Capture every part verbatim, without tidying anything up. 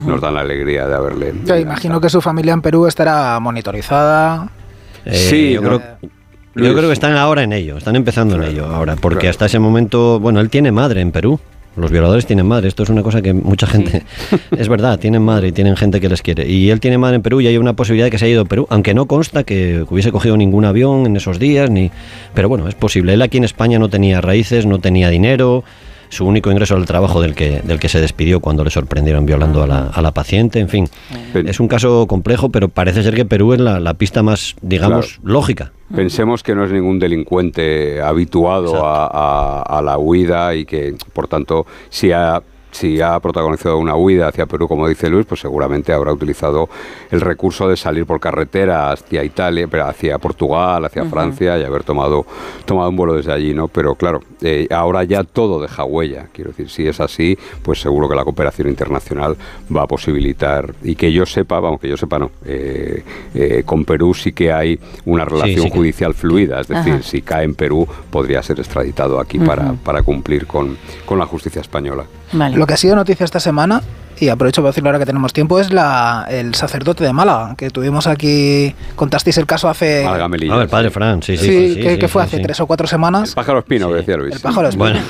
nos dan la alegría de haberle... Yo imagino que su familia en Perú estará monitorizada. Eh, sí, yo, ¿no? creo, yo creo que están ahora en ello, están empezando en ello ahora, porque claro. hasta ese momento, bueno, él tiene madre en Perú. Los violadores tienen madre, esto es una cosa que mucha gente... Sí. Es verdad, tienen madre y tienen gente que les quiere. Y él tiene madre en Perú y hay una posibilidad de que se haya ido a Perú, aunque no consta que hubiese cogido ningún avión en esos días, ni pero bueno, es posible. Él aquí en España no tenía raíces, no tenía dinero, su único ingreso era el trabajo del que, del que se despidió cuando le sorprendieron violando a la, a la paciente, en fin. Es un caso complejo, pero parece ser que Perú es la, la pista más, digamos, claro. lógica. Pensemos que no es ningún delincuente habituado a, a, a la huida y que, por tanto, si ha... si ha protagonizado una huida hacia Perú, como dice Luis, pues seguramente habrá utilizado el recurso de salir por carretera hacia Italia, pero hacia Portugal, hacia uh-huh. Francia y haber tomado, tomado un vuelo desde allí, ¿no? Pero claro, eh, ahora ya todo deja huella. Quiero decir, si es así, pues seguro que la cooperación internacional va a posibilitar, y que yo sepa, vamos, que yo sepa no, eh, eh, con Perú sí que hay una relación sí, sí judicial que... fluida, es decir, Ajá. si cae en Perú podría ser extraditado aquí uh-huh. para, para cumplir con, con la justicia española. Vale. Lo que ha sido noticia esta semana, y aprovecho para decirlo ahora que tenemos tiempo, es la el sacerdote de Málaga, que tuvimos aquí, contasteis el caso hace... Ah, el padre Fran, sí, sí. Sí, sí, sí que, sí, que fue sí, hace sí. tres o cuatro semanas. El pájaro espino, sí. que decía Luis. El pájaro espino. Bueno,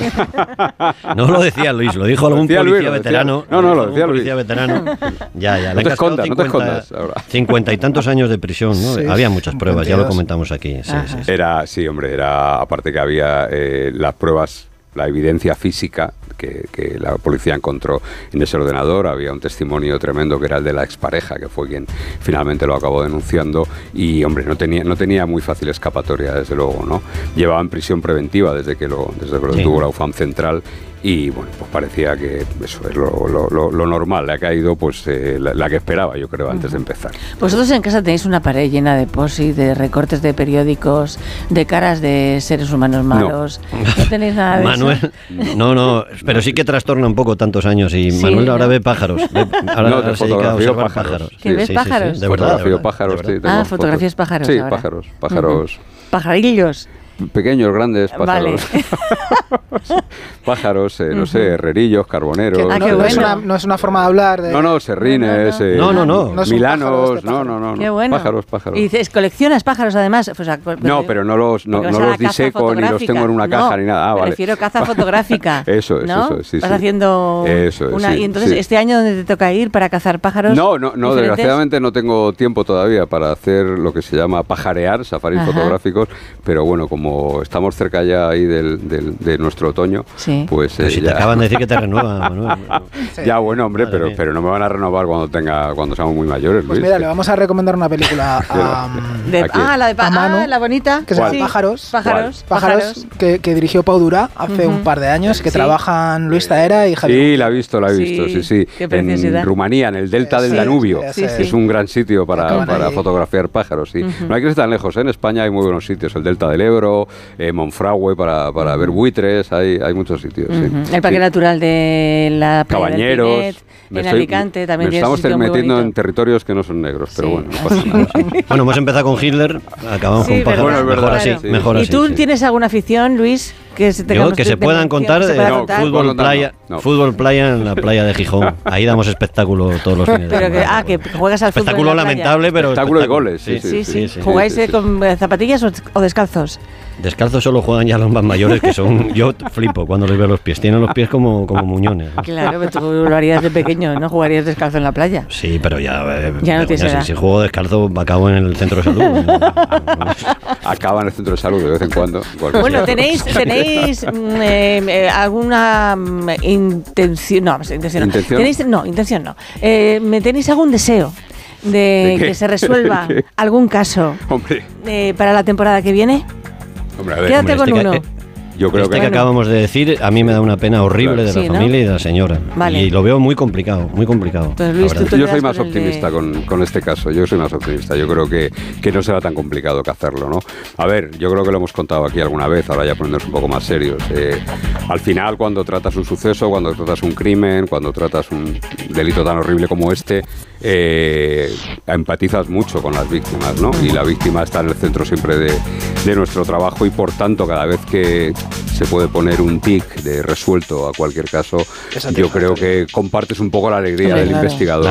no lo decía Luis, lo dijo algún policía Luis, veterano. Decía, no, no, lo decía Luis. Policía veterano. Ya, ya. No te escondas, no te escondas ahora. Cincuenta y tantos años de prisión, ¿no? Sí, había muchas pruebas, ya lo comentamos aquí. Sí, sí, sí. Era, sí, hombre, era, aparte que había eh, las pruebas, la evidencia física que, que la policía encontró en ese ordenador. Había un testimonio tremendo que era el de la expareja, que fue quien finalmente lo acabó denunciando, y hombre, no tenía, no tenía muy fácil escapatoria, desde luego, ¿no? Llevaba en prisión preventiva desde que lo, desde que lo sí. tuvo la U F A M Central. Y bueno, pues parecía que eso es lo, lo, lo, lo normal, le ha caído pues eh, la, la que esperaba, yo creo, antes uh-huh. de empezar. Vosotros en casa tenéis una pared llena de post-it, de recortes de periódicos, de caras de seres humanos malos. No, ¿No tenéis nada de Manuel, eso? No, no, pero sí que trastorna un poco tantos años y sí, Manuel ahora ¿no? ve pájaros. Ve, ahora no, te fotografío pájaros. pájaros. ¿Que sí, ves sí, pájaros? Sí, sí, de verdad, fotografío de verdad, pájaros, de sí. Ah, fotografías pájaros Sí, ahora. pájaros, pájaros. Uh-huh. Pajarillos. Pequeños, grandes, pájaros. Vale. Pájaros, eh, no uh-huh. sé, herrerillos, carboneros. Ah, no, no, bueno. es una, no es una forma de hablar. De... No, no, serrines, no, no, no. Eh, no, no, no. no milanos, no, no, no. Qué bueno. Pájaros, pájaros. Y dices, ¿coleccionas pájaros además? O sea, no, pero no los, no, no los diseco ni los tengo en una caja no, ni nada. Ah, me vale. refiero a caza fotográfica. Eso es, ¿no? eso es, sí, Vas sí. haciendo eso es, una... sí, Y entonces, sí. ¿este año dónde te toca ir para cazar pájaros? No, no, no, diferentes? desgraciadamente no tengo tiempo todavía para hacer lo que se llama pajarear, safaris Ajá. fotográficos, pero bueno, como estamos cerca ya ahí del, del, de nuestro otoño, sí. pues eh, si ya... te acaban de decir que te renuevan, Manuel. Sí. Ya, bueno, hombre, pero, pero no me van a renovar cuando tenga cuando seamos muy mayores, Pues Luis. mira, le vamos a recomendar una película a, de, ah, la de pa- Manu, ah, la bonita, que se llama sí. Pájaros. Pájaros, Pájaros, pájaros. Que, que dirigió Pau Durá hace uh-huh. un par de años, que sí. trabajan Luis Taera y Javier. Sí, la he visto, la he visto, sí, sí. Qué en Rumanía, en el delta sí, del Danubio, sí, sí, que es un gran sitio para, para ahí. fotografiar pájaros, sí. Uh-huh. No hay que ir tan lejos, ¿eh? En España hay muy buenos sitios, el delta del Ebro, eh, Monfragüe para, para uh-huh. ver buitres, hay, hay muchos sitios, uh-huh. sí. El Parque sí. Natural de la Playa Cabañeros, del Pinet, en estoy, Alicante también me tiene un estamos sitio muy metiendo bonito. en territorios que no son negros, sí. pero bueno, no pasa nada. Bueno, hemos empezado con Hitler, acabamos sí, con pájaros. Bueno, es verdad, mejor así, sí. mejor ¿Y así. tú sí. tienes alguna afición, Luis? Que se, Yo, que se puedan contar, se pueda no, contar. fútbol, no, playa, no, no. fútbol playa en la playa de Gijón. Ahí damos espectáculo todos los fines de Pero que, semana. ah, que juegas al Espectáculo fútbol en la playa. lamentable, pero espectáculo de espectáculo. goles, sí, Sí, sí. sí. sí, sí ¿Jugáis sí, sí. con zapatillas o, o descalzos? Descalzos solo juegan ya los más mayores, que son... Yo flipo cuando les veo los pies. Tienen los pies como, como muñones. Claro, pero tú lo harías de pequeño, ¿no? Jugarías descalzo en la playa. Sí, pero ya... Eh, ya no tienes edad. Si, si juego descalzo, acabo en el centro de salud. ¿no? No, no. Acaba en el centro de salud de vez en cuando. Bueno, tenéis, tenéis eh, eh, alguna mm, intención... No, intención no. ¿Intención? ¿Tenéis, no, intención no. Eh, ¿me ¿Tenéis algún deseo de, ¿De que se resuelva algún caso Hombre. eh, para la temporada que viene? Hombre, a ver, Quédate hombre, con este uno. que, eh, yo creo este que, que bueno. acabamos de decir, a mí me da una pena horrible Claro. de la Sí, ¿no? familia y de la señora. Vale. Y lo veo muy complicado, muy complicado. Pues, Luis, la tú verdad. te yo quedas soy más con el optimista de- con, con este caso, yo soy más optimista, yo creo que, que no será tan complicado que hacerlo, ¿no? A ver, yo creo que lo hemos contado aquí alguna vez, ahora ya poniéndonos un poco más serios. Eh, al final, cuando tratas un suceso, cuando tratas un crimen, cuando tratas un delito tan horrible como este, eh, empatizas mucho con las víctimas, ¿no? Y la víctima está en el centro siempre de, de nuestro trabajo y por tanto cada vez que, se puede poner un tic de resuelto a cualquier caso, yo creo que compartes un poco la alegría Hombre, del claro. investigador.